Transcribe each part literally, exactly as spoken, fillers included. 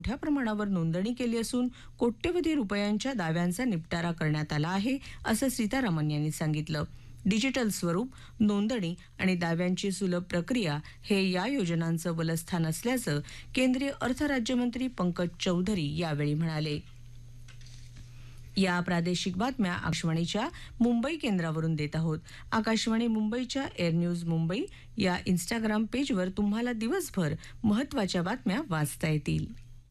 मोठ्या प्रमाणावर नोंदणी केली असून कोट्यवधी रुपयांच्या दाव्यांचा निपटारा करण्यात आला आहे, असं सीतारामन यांनी सांगितलं. डिजिटल स्वरूप, नोंदणी आणि दाव्यांची सुलभ प्रक्रिया हे या योजनांचं बलस्थान असल्याचं केंद्रीय अर्थ राज्यमंत्री पंकज चौधरी यावेळी म्हणाले. या प्रादेशिक बातम्या आकाशवाणीच्या मुंबई केंद्रावरून देत आहोत. आकाशवाणी मुंबईच्या एअर न्यूज मुंबई या इंस्टाग्राम पेजवर तुम्हाला दिवसभर महत्त्वाच्या बातम्या वाचता येतील.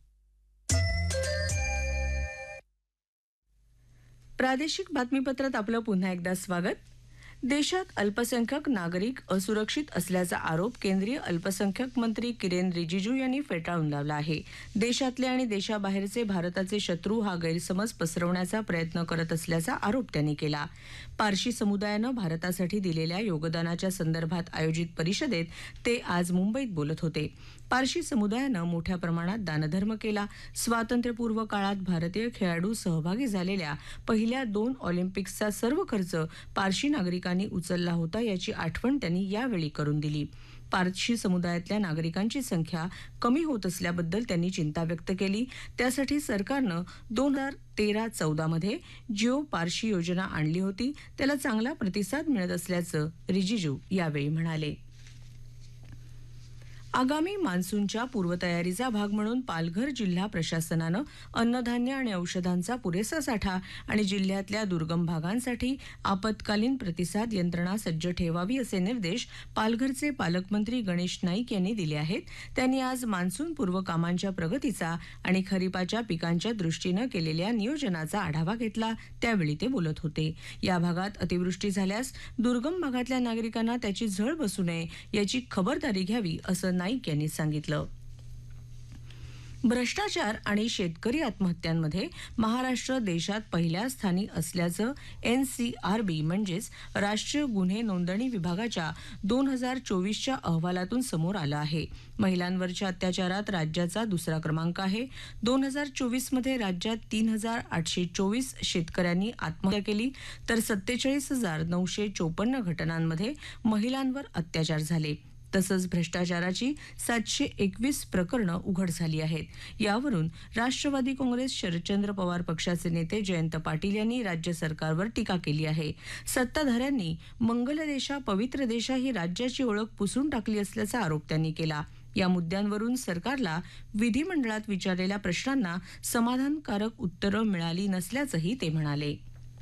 प्रादेशिक बातमीपत्रात आपलं पुन्हा एकदा स्वागत. देशात अल्पसंख्याक नागरिक असुरक्षित असल्याचा आरोप केंद्रीय अल्पसंख्याक मंत्री किरेन रिजिजू यांनी फेटाळून लावला आहे. देशातले आणि देशाबाहेरचे भारताचे शत्रू हा गैरसमज पसरवण्याचा प्रयत्न करत असल्याचा आरोप त्यांनी केला. पारशी समुदायानं भारतासाठी दिलेल्या योगदानाच्या संदर्भात आयोजित परिषदेत ते आज मुंबईत बोलत होते. पारशी समुदायानं मोठ्या प्रमाणात दानधर्म केला. स्वातंत्र्यपूर्व काळात भारतीय खेळाडू सहभागी झालेल्या पहिल्या दोन ऑलिम्पिक्सचा सर्व खर्च पारशी नागरिकांनी उचलला होता, याची आठवण त्यांनी यावेळी करून दिली. पारशी समुदायातल्या नागरिकांची संख्या कमी होत असल्याबद्दल त्यांनी चिंता व्यक्त केली. त्यासाठी सरकारनं दोन हजार तेरा चौदा मध्ये जिओ पारशी योजना आणली होती. त्याला चांगला प्रतिसाद मिळत असल्याचं रिजिजू यावेळी म्हणाले. आगामी मान्सूनच्या पूर्वतयारीचा भाग म्हणून पालघर जिल्हा प्रशासनानं अन्नधान्य आणि औषधांचा पुरेसा साठा आणि जिल्ह्यातल्या दुर्गम भागांसाठी आपत्कालीन प्रतिसाद यंत्रणा सज्ज ठेवावी असे निर्देश पालघरचे पालकमंत्री गणेश नाईक यांनी दिले आहेत. त्यांनी आज मान्सून पूर्व कामांच्या प्रगतीचा आणि खरीपाच्या पिकांच्या दृष्टीनं केलेल्या नियोजनाचा आढावा घेतला. त्यावेळी ते बोलत होते. या भागात अतिवृष्टी झाल्यास दुर्गम भागातल्या नागरिकांना त्याची झळ बसू नये याची खबरदारी घ्यावी असं नाईक यांनी सांगितलं. भ्रष्टाचार आणि शेतकरी आत्महत्यांमध्ये महाराष्ट्र देशात पहिल्या स्थानी असल्याचं एन सी आर बी म्हणजेच राष्ट्रीय गुन्हे नोंदणी विभागाच्या दोन हजार चोवीसच्या अहवालातून समोर आलं आहे. महिलांवरच्या अत्याचारात राज्याचा दुसरा क्रमांक आहे. दोन हजार चोवीसमध्ये राज्यात तीन हजार आठशे चोवीस शेतकऱ्यांनी आत्महत्या केली, तर सत्तेचाळीस हजार नऊशे चोपन्न घटनांमध्ये महिलांवर अत्याचार झाले. तसंच भ्रष्टाचाराची सातशे एकवीस प्रकरणं उघड झाली आहेत. यावरून राष्ट्रवादी काँग्रेस शरदचंद्र पवार पक्षाचे नेते जयंत पाटील यांनी राज्य सरकारवर टीका केली आहे. सत्ताधाऱ्यांनी मंगल देशा पवित्र देशा ही राज्याची ओळख पुसून टाकली असल्याचा आरोप त्यांनी केला. या मुद्द्यांवरून सरकारला विधिमंडळात विचारलेल्या प्रश्नांना समाधानकारक उत्तरं मिळाली नसल्याचंही ते म्हणाले.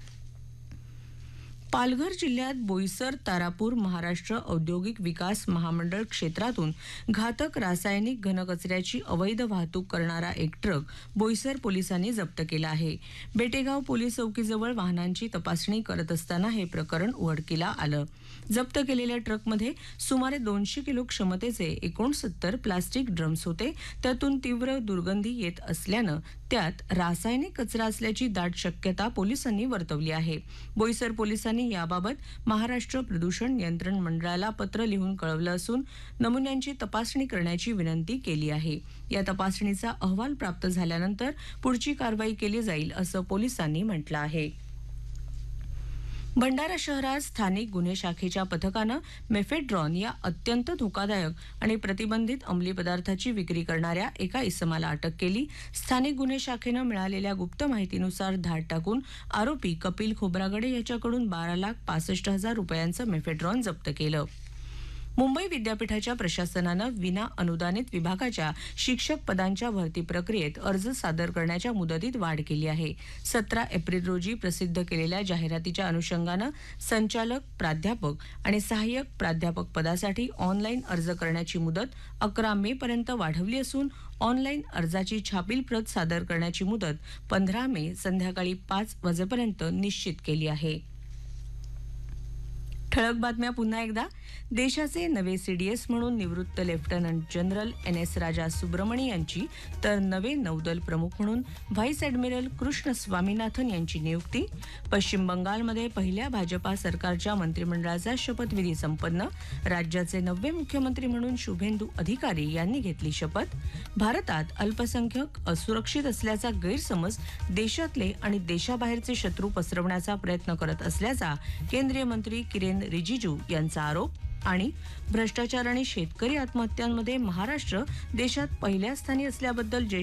पालघर जिल्ह्यात बोईसर तारापूर महाराष्ट्र औद्योगिक विकास महामंडळ क्षेत्रातून घातक रासायनिक घनकचऱ्याची अवैध वाहतूक करणारा एक ट्रक बोईसर पोलिसांनी जप्त केला आहे. बेटेगाव पोलीस चौकीजवळ वाहनांची तपासणी करत असताना हे प्रकरण उघडकीला आलं. जप्त केलेल्या ट्रकमध्ये सुमारे दोनशे किलो क्षमतेचे एकोणसत्तर प्लास्टिक ड्रम्स होते. त्यातून तीव्र दुर्गंधी येत असल्यानं त्यात रासायनिक कचरा असल्याची दाट शक्यता पोलिसांनी वर्तवली आहे. बोईसर पोलिसांनी याबाबत महाराष्ट्र प्रदूषण नियंत्रण मंडळाला पत्र लिहून कळवलं असून नमुन्यांची तपासणी करण्याची विनंती केली आहे. या तपासणीचा अहवाल प्राप्त झाल्यानंतर पुढची कारवाई केली जाईल असं पोलिसांनी म्हटलं आहे. भंडारा शहरात स्थानिक गुन्हे शाखेच्या पथकानं मेफेड्रॉन या अत्यंत धोकादायक आणि प्रतिबंधित अंमली पदार्थाची विक्री करणाऱ्या एका इसमाला अटक केली. स्थानिक गुन्हे शाखेनं मिळालेल्या गुप्त माहितीनुसार धाड टाकून आरोपी कपिल खोब्रागडे याच्याकडून बारा लाख पासष्ट हजार रुपयांचं मेफेड्रॉन जप्त केलं. मुंबई विद्यापीठाच्या प्रशासनानं विना अनुदानित विभागाच्या शिक्षक पदांच्या भरती प्रक्रियेत अर्ज सादर करण्याच्या मुदतीत वाढ केली आहे. सतरा एप्रिल रोजी प्रसिद्ध केलेल्या जाहिरातीच्या अनुषंगानं संचालक, प्राध्यापक आणि सहाय्यक प्राध्यापक पदासाठी ऑनलाईन अर्ज करण्याची मुदत अकरा मे पर्यंत वाढवली असून ऑनलाईन अर्जाची छापील प्रत सादर करण्याची मुदत पंधरा मे संध्याकाळी पाच वाजेपर्यंत निश्चित केली आहे. ठळक बातम्या पुन्हा एकदा. देशाचे नवे सीडीएस म्हणून निवृत्त लेफ्टनंट जनरल एन एस राजा सुब्रमणी यांची तर नवे नौदल प्रमुख म्हणून व्हाईस ॲडमिरल कृष्ण स्वामीनाथन यांची नियुक्ती. पश्चिम बंगालमध्ये पहिल्या भाजपा सरकारच्या मंत्रिमंडळाचा शपथविधी संपन्न. राज्याचे नववे मुख्यमंत्री म्हणून शुभेंदू अधिकारी यांनी घेतली शपथ. भारतात अल्पसंख्याक असुरक्षित असल्याचा गैरसमज देशातले आणि देशाबाहेरचे शत्रू पसरवण्याचा प्रयत्न करत असल्याचा केंद्रीय मंत्री किरेन रिजिजू यांचा आरोप. आणि भ्रष्टाचार आणि शेतकरी आत्महत्यांमध्ये महाराष्ट्र देशात पहिल्या स्थानी असल्याबद्दल